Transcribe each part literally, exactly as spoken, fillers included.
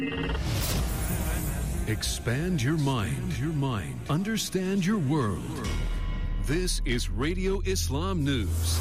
Expand your mind, your mind. Understand your world. This is Radio Islam News.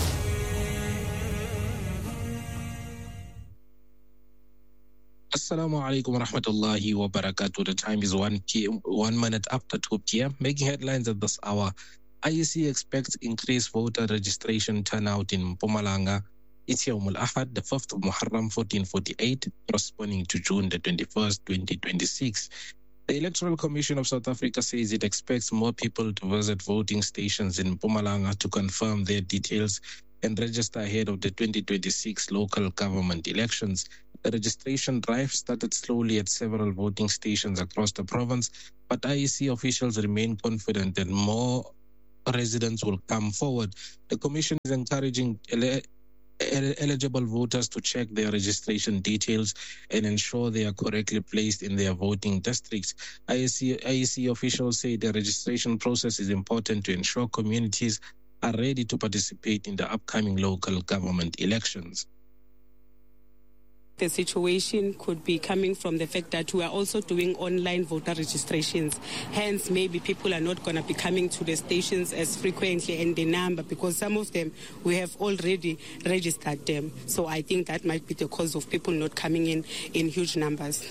Assalamu alaikum wa rahmatullahi wa barakatuh. The time is one p m, one minute after two p m. Making headlines at this hour. I E C expects increased voter registration turnout in Mpumalanga. It's Yawm al-Ahad, the fifth of Muharram, fourteen forty-eight, corresponding to June the twenty-first, twenty twenty-six. The Electoral Commission of South Africa says it expects more people to visit voting stations in Mpumalanga to confirm their details and register ahead of the twenty twenty-six local government elections. The registration drive started slowly at several voting stations across the province, but I E C officials remain confident that more residents will come forward. The Commission is encouraging ele- eligible voters to check their registration details and ensure they are correctly placed in their voting districts. I E C, I E C officials say the registration process is important to ensure communities are ready to participate in the upcoming local government elections. The situation could be coming from the fact that we are also doing online voter registrations. Hence, maybe people are not going to be coming to the stations as frequently in the number, because some of them we have already registered them. So I think that might be the cause of people not coming in in huge numbers.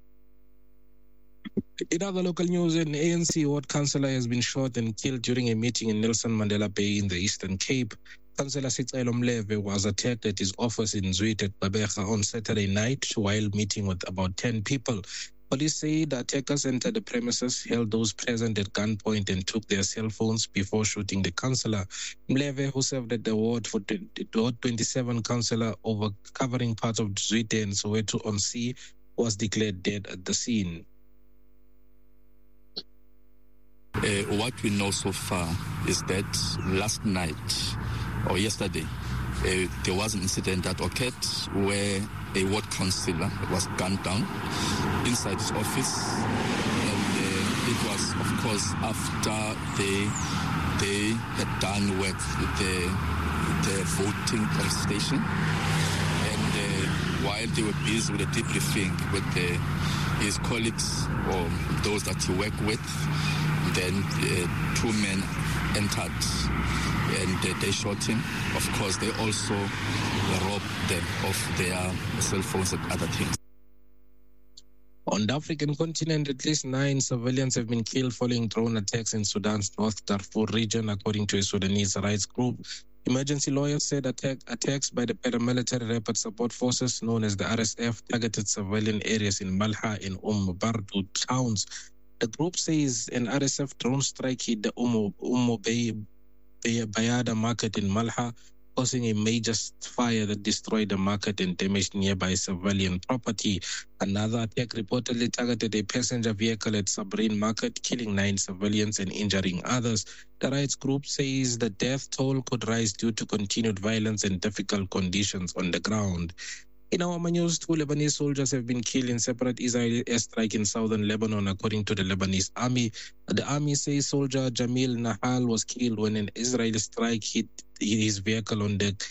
In other local news, an A N C ward councillor has been shot and killed during a meeting in Nelson Mandela Bay in the Eastern Cape. Councillor Sicelo Mleve was attacked at his office in Zwit at Gqeberha on Saturday night while meeting with about ten people. Police say the attackers entered the premises, held those present at gunpoint and took their cell phones before shooting the councillor. Mleve, who served at the ward for Ward twenty-seven councillor over covering parts of Zwit and Soweto on Sea, was declared dead at the scene. Uh, what we know so far is that last night or yesterday, uh, there was an incident that occurred where a ward councillor was gunned down inside his office, and uh, it was, of course, after they they had done with the the voting registration, and uh, while they were busy with the debriefing with the, his colleagues or those that he worked with, then uh, two men entered and uh, they shot him. Of course, they also robbed them of their cell phones and other things. On the African continent, at least nine civilians have been killed following drone attacks in Sudan's North Darfur region, according to a Sudanese rights group. Emergency lawyers said attack, attacks by the paramilitary rapid support forces known as the R S F targeted civilian areas in Malha and Umm Bardu towns. The group says an R S F drone strike hit the Umm Umm Bay Bayada market in Malha, causing a major fire that destroyed the market and damaged nearby civilian property. Another attack reportedly targeted a passenger vehicle at Sabrin Market, killing nine civilians and injuring others. The rights group says the death toll could rise due to continued violence and difficult conditions on the ground. In our news, two Lebanese soldiers have been killed in separate Israeli airstrike in southern Lebanon, according to the Lebanese army. The army says soldier Jamil Nahal was killed when an Israeli strike hit his vehicle on the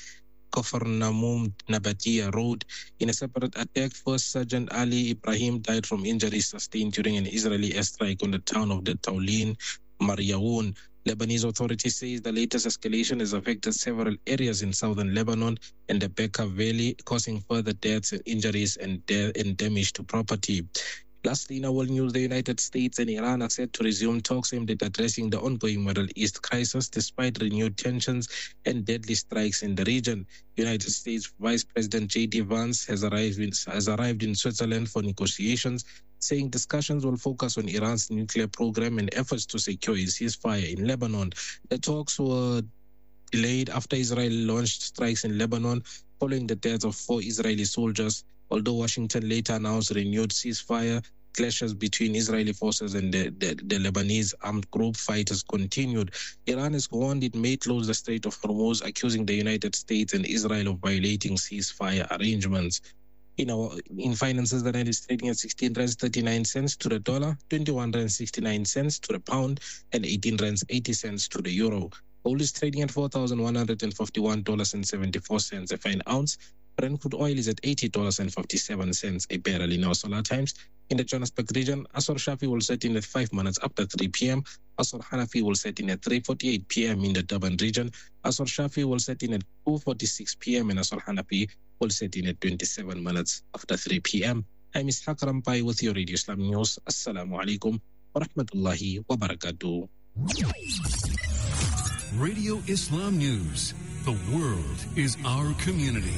Kafarnaum Nabatia road. In a separate attack, First Sergeant Ali Ibrahim died from injuries sustained during an Israeli airstrike on the town of the Taulin Mariaoun. Lebanese authorities say the latest escalation has affected several areas in southern Lebanon and the Bekaa Valley, causing further deaths and injuries and, de- and damage to property. Lastly, in our world news, the United States and Iran are set to resume talks aimed at addressing the ongoing Middle East crisis despite renewed tensions and deadly strikes in the region. United States Vice President J D Vance has arrived in, has arrived in Switzerland for negotiations, saying discussions will focus on Iran's nuclear program and efforts to secure a ceasefire in Lebanon. The talks were delayed after Israel launched strikes in Lebanon following the deaths of four Israeli soldiers. Although Washington later announced renewed ceasefire, clashes between Israeli forces and the, the, the Lebanese armed group fighters continued. Iran has warned it may close the Strait of Hormuz, accusing the United States and Israel of violating ceasefire arrangements. In our in finances, the Rand is trading at sixteen rands thirty-nine cents to the dollar, twenty-one rands sixty-nine cents to the pound, and eighteen rands eighty cents to the euro. Gold is trading at four thousand one hundred fifty-one dollars and seventy-four cents a fine ounce. Brent crude oil is at eighty dollars and fifty-seven cents a barrel in our solar times. In the Johannesburg region, Asr Shafi will set in at five minutes after three p.m. Asr Hanafi will set in at three forty-eight p.m. in the Durban region. Asr Shafi will set in at two forty-six p.m. and Asr Hanafi will set in at twenty-seven minutes after three p.m. I'm Ishaq Rampai with your Radio Islam News. Assalamu alaikum wa rahmatullahi wa barakatuh. Radio Islam News. The world is our community.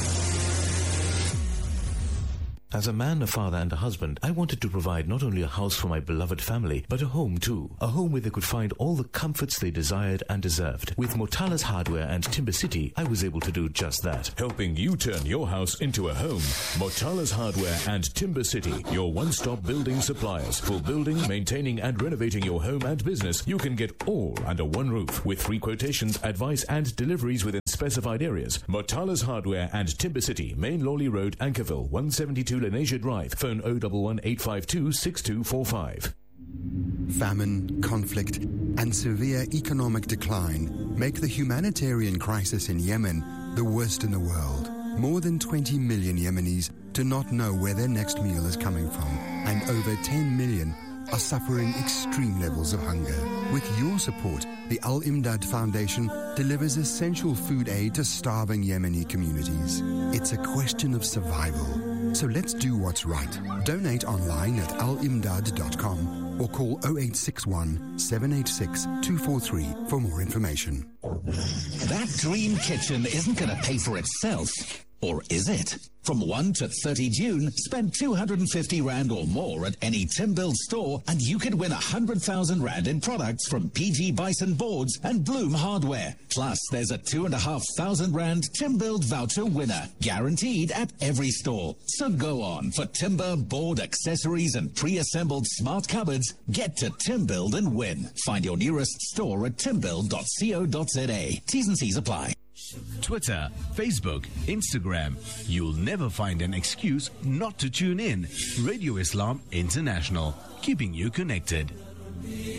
As a man, a father and a husband, I wanted to provide not only a house for my beloved family, but a home too. A home where they could find all the comforts they desired and deserved. With Motala's Hardware and Timber City, I was able to do just that. Helping you turn your house into a home. Motala's Hardware and Timber City, your one-stop building suppliers. For building, maintaining and renovating your home and business, you can get all under one roof. With free quotations, advice and deliveries within specified areas. Motala's Hardware and Timber City, Main Lawley Road, Ankerville, one seventy-two Lenasia Drive. Phone oh one one, eight five two, six two four five. Famine, conflict, and severe economic decline make the humanitarian crisis in Yemen the worst in the world. More than twenty million Yemenis do not know where their next meal is coming from, and over ten million are suffering extreme levels of hunger. With your support, the Al Imdad Foundation delivers essential food aid to starving Yemeni communities. It's a question of survival. So let's do what's right. Donate online at al imdad dot com or call oh eight six one, seven eight six, two four three for more information. That dream kitchen isn't going to pay for itself, or is it? From first to thirtieth of June, spend two hundred fifty rand or more at any Timbuild store and you could win one hundred thousand rand in products from P G Bison Boards and Bloom Hardware. Plus, there's a two thousand five hundred rand Timbuild voucher winner, guaranteed at every store. So go on. For timber, board, accessories and pre-assembled smart cupboards, get to Timbuild and win. Find your nearest store at timbuild dot co dot za. T's and C's apply. Twitter, Facebook, Instagram. You'll never find an excuse not to tune in. Radio Islam International, keeping you connected.